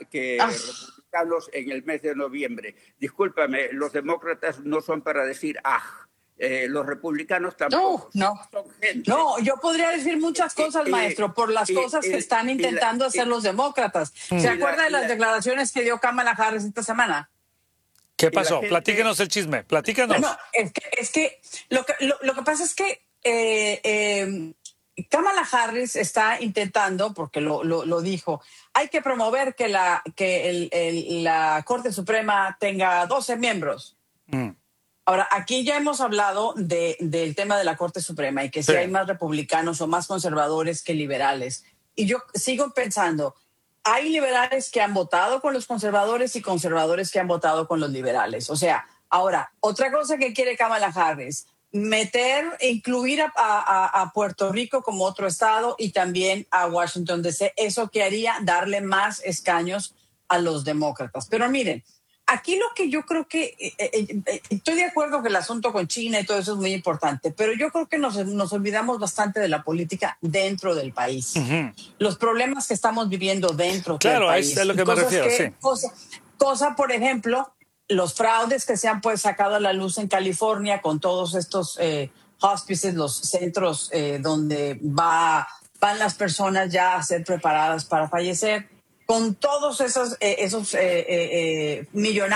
Ah, republicanos en el mes de noviembre. Discúlpame, los demócratas no son para decir los republicanos tampoco. no. Son gente. No, yo podría decir muchas cosas, maestro, por las cosas que están intentando hacer los demócratas. ¿Se acuerda de las declaraciones que dio Kamala Harris esta semana? ¿Qué pasó? Platíquenos el chisme, platícanos. No, es que lo que pasa es que Kamala Harris está intentando, porque lo dijo, hay que promover que la Corte Suprema tenga 12 miembros. Ahora, aquí ya hemos hablado del tema de la Corte Suprema y que si hay más republicanos o más conservadores que liberales. Y yo sigo pensando, hay liberales que han votado con los conservadores y conservadores que han votado con los liberales. O sea, ahora, otra cosa que quiere Kamala Harris, incluir a Puerto Rico como otro estado y también a Washington DC. Eso que haría darle más escaños a los demócratas. Pero miren, aquí lo que yo creo que, estoy de acuerdo que el asunto con China y todo eso es muy importante, pero yo creo que nos olvidamos bastante de la política dentro del país. Los problemas que estamos viviendo dentro del país. Claro, es a lo que me refiero, sí. Cosa, por ejemplo, los fraudes que se han pues sacado a la luz en California con todos estos hospices, los centros donde van las personas ya a ser preparadas para fallecer, con todos esos millonarios